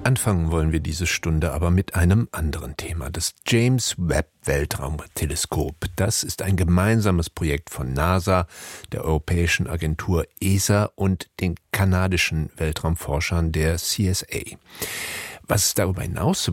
Anfangen wollen wir diese Stunde aber mit einem anderen Thema. Das James Webb Weltraumteleskop. Das ist ein gemeinsames Projekt von NASA, der Europäischen Agentur ESA und den kanadischen Weltraumforschern der CSA. Was es darüber hinaus zu